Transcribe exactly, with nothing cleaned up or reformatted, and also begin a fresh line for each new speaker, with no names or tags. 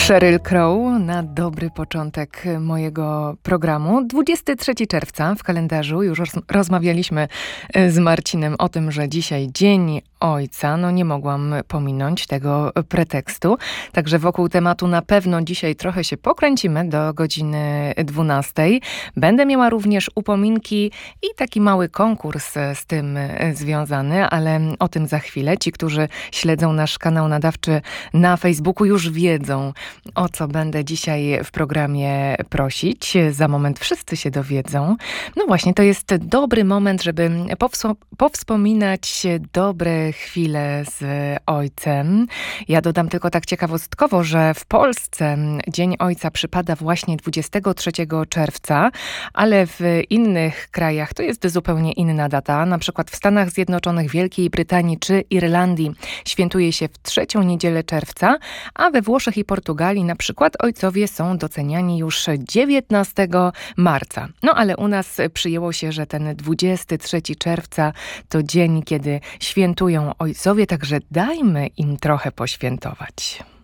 Sheryl Crow na dobry początek mojego programu. dwudziestego trzeciego czerwca w kalendarzu. Już roz- rozmawialiśmy z Marcinem o tym, że dzisiaj Dzień Ojca. No nie mogłam pominąć tego pretekstu. Także wokół tematu na pewno dzisiaj trochę się pokręcimy do godziny dwunastej. Będę miała również upominki i taki mały konkurs z tym związany, ale o tym za chwilę. Ci, którzy śledzą nasz kanał nadawczy na Facebooku, już wiedzą, o co będę dzisiaj w programie prosić. Za moment wszyscy się dowiedzą. No właśnie, to jest dobry moment, żeby powspo- powspominać dobre chwile z ojcem. Ja dodam tylko tak ciekawostkowo, że w Polsce Dzień Ojca przypada właśnie dwudziestego trzeciego czerwca, ale w innych krajach to jest zupełnie inna data. Na przykład w Stanach Zjednoczonych, Wielkiej Brytanii czy Irlandii świętuje się w trzecią niedzielę czerwca, a we Włoszech i Portugalii na przykład ojcowie są doceniani już dziewiętnastego marca. No ale u nas przyjęło się, że ten dwudziestego trzeciego czerwca to dzień, kiedy świętują ojcowie, także dajmy im trochę poświętować.